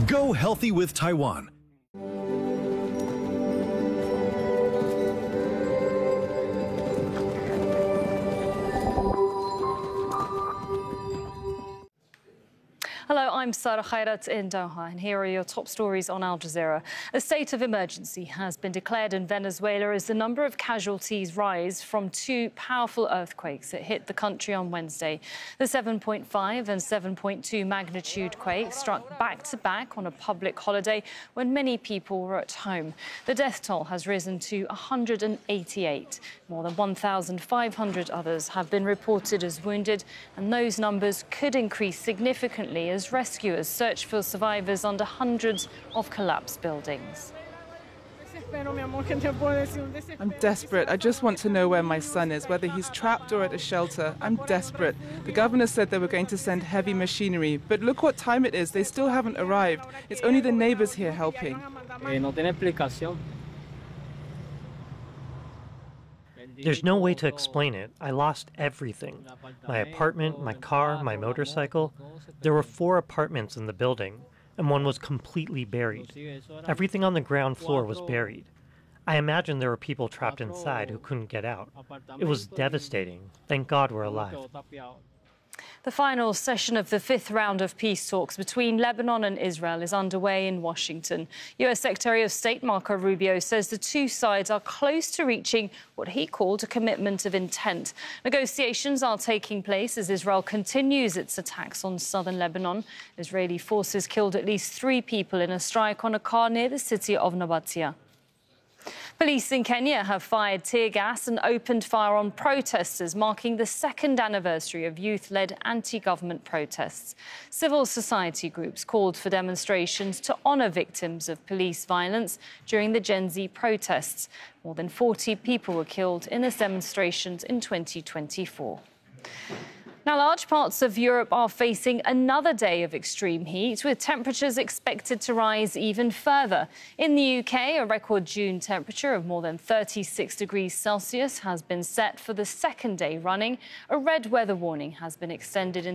Go healthy with Taiwan. Hello, I'm Sarah Khairat in Doha, and here are your top stories on Al Jazeera. A state of emergency has been declared in Venezuela as the number of casualties rise from two powerful earthquakes that hit the country on Wednesday. The 7.5 and 7.2 magnitude quakes struck back-to-back on a public holiday when many people were at home. The death toll has risen to 188. More than 1,500 others have been reported as wounded, and those numbers could increase significantly as rescuers search for survivors under hundreds of collapsed buildings. I'm desperate. I just want to know where my son is, whether he's trapped or at a shelter. I'm desperate. The governor said they were going to send heavy machinery, but look what time it is. They still haven't arrived. It's only the neighbors here helping. There's no way to explain it. I lost everything. My apartment, my car, my motorcycle. There were 4 apartments in the building, and one was completely buried. Everything on the ground floor was buried. I imagine there were people trapped inside who couldn't get out. It was devastating. Thank God we're alive. The final session of the 5th round of peace talks between Lebanon and Israel is underway in Washington. U.S. Secretary of State Marco Rubio says the two sides are close to reaching what he called a commitment of intent. Negotiations are taking place as Israel continues its attacks on southern Lebanon. Israeli forces killed at least 3 people in a strike on a car near the city of Nabatia. Police in Kenya have fired tear gas and opened fire on protesters, marking the 2nd anniversary of youth-led anti-government protests. Civil society groups called for demonstrations to honour victims of police violence during the Gen Z protests. More than 40 people were killed in the demonstrations in 2024. Now, large parts of Europe are facing another day of extreme heat, with temperatures expected to rise even further. In the UK, a record June temperature of more than 36 degrees Celsius has been set for the 2nd day running. A red weather warning has been extended in